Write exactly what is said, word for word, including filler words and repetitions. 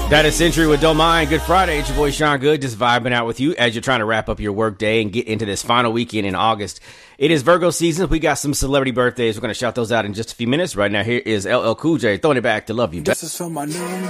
That is Century with Don't Mind. Good Friday. It's your boy Sean Good, just vibing out with you as you're trying to wrap up your work day and get into this final weekend in August. It is Virgo season. We got some celebrity birthdays. We're going to shout those out in just a few minutes. Right now, here is L L Cool J throwing it back to Love You. This is for my